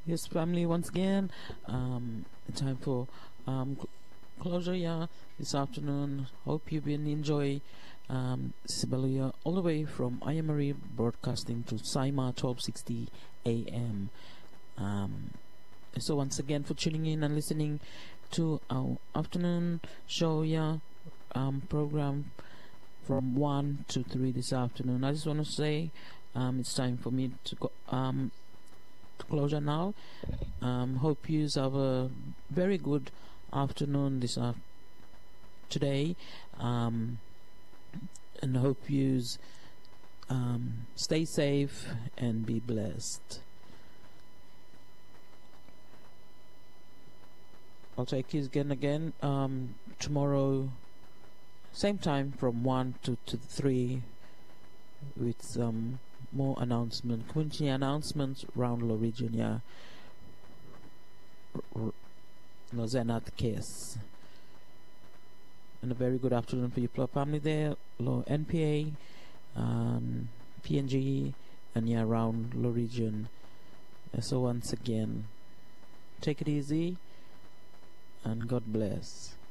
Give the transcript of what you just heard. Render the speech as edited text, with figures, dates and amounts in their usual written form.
Yes, family, once again, time for closure, yeah, this afternoon. Hope you've been enjoy Sibelia all the way from Ayamari broadcasting to Saima 1260 AM. Um, so once again for tuning in and listening to our afternoon show, yeah, program from 1 to 3 this afternoon. I just want to say it's time for me to go to closure now. Hope you have a very good afternoon today, and hope you stay safe and be blessed. I'll take you again tomorrow, same time from 1 to 3 with some more community announcements around the region, yeah. Zenat case. And a very good afternoon for your family there, Lo NPA, PNG, and yeah, around the region. So once again, take it easy and God bless.